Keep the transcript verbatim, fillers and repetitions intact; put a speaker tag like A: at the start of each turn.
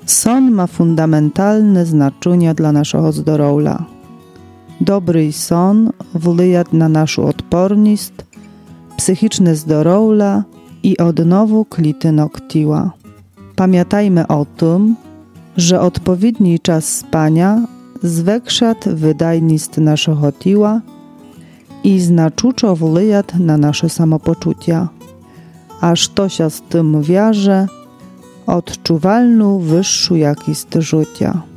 A: Son ma fundamentalne znaczenie dla naszego zdrowia. Dobry son wpływa na naszą odporność, psychiczne zdrowie i odnowę klitynok ciała. Pamiętajmy o tym, że odpowiedni czas spania zwiększa wydajność naszego ciała i znacząco wpływa na nasze samopoczucie, a co się z tym wiąże, odczuwalną wyższą jakość życia.